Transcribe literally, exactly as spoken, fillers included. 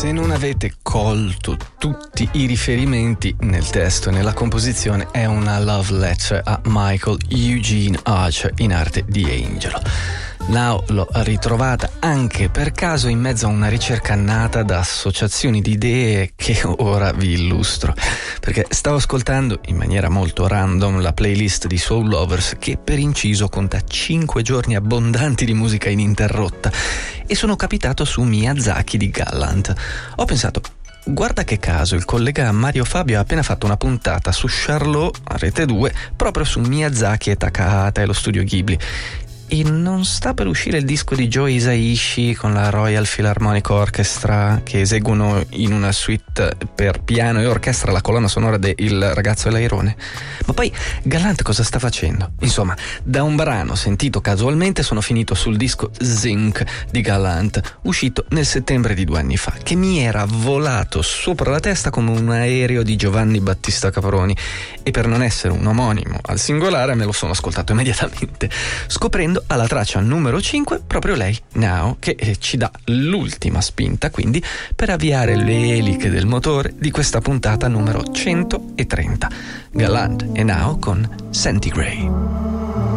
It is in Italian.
Se non avete colto tutti i riferimenti nel testo e nella composizione, è una love letter a Michael Eugene Archer, in arte di Angelo. Now l'ho ritrovata anche per caso in mezzo a una ricerca nata da associazioni di idee che ora vi illustro, perché stavo ascoltando in maniera molto random la playlist di Soul Lovers, che per inciso conta cinque giorni abbondanti di musica ininterrotta, e sono capitato su Miyazaki di Gallant. Ho pensato, guarda che caso, il collega Mario Fabio ha appena fatto una puntata su Charlot a Rete due proprio su Miyazaki e Takahata e lo studio Ghibli. E non sta per uscire il disco di Joe Hisaishi con la Royal Philharmonic Orchestra, che eseguono in una suite per piano e orchestra la colonna sonora de Il ragazzo e l'airone? Ma poi Gallant cosa sta facendo? Insomma, da un brano sentito casualmente sono finito sul disco Zinc di Gallant, uscito nel settembre di due anni fa, che mi era volato sopra la testa come un aereo di Giovanni Battista Caproni, e per non essere un omonimo al singolare me lo sono ascoltato immediatamente, scoprendo alla traccia numero cinque proprio lei, Now, che eh, ci dà l'ultima spinta quindi per avviare le eliche del motore di questa puntata numero centotrenta. Gallant e Now con Centigrade.